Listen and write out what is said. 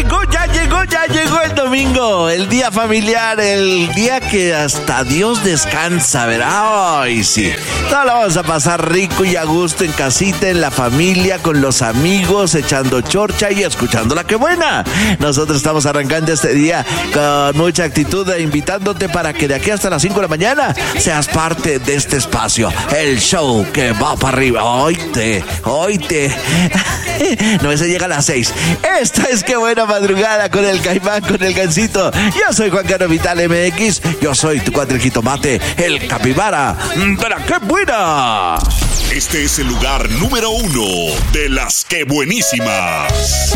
Ya llegó el domingo, el día familiar, el día que hasta Dios descansa, ¿verdad? Ay, sí. Todo lo vamos a pasar rico y a gusto en casita, en la familia, con los amigos, echando chorcha y escuchando la que buena. Nosotros estamos arrancando este día con mucha actitud e invitándote para que de aquí hasta las 5 de la mañana seas parte de este espacio, el show que va para arriba. Oíte. No, ese llega a las 6. Esta es Qué Buena Madrugada con el Caimán, con el Gansito. Yo soy Juan Carlos Vital MX. Yo soy tu cuate el jitomate, el capibara de la Qué Buena. Este es el lugar número 1 de las Qué Buenísimas.